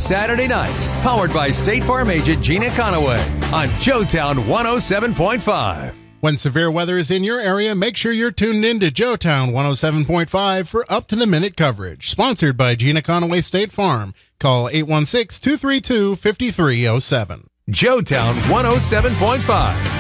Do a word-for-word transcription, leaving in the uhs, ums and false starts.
Saturday nights. Powered by State Farm agent Gina Conaway on Joetown one oh seven point five. When severe weather is in your area, make sure you're tuned in to Joetown one oh seven point five for up-to-the-minute coverage. Sponsored by Gina Conaway State Farm. Call eight one six, two three two, five three zero seven. Joetown one oh seven point five.